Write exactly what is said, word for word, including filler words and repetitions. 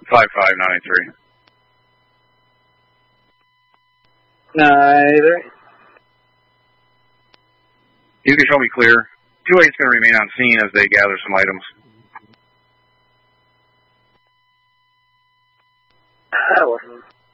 five five nine three. Neither. You can show me clear. two eight's going to remain on scene as they gather some items. That wasn't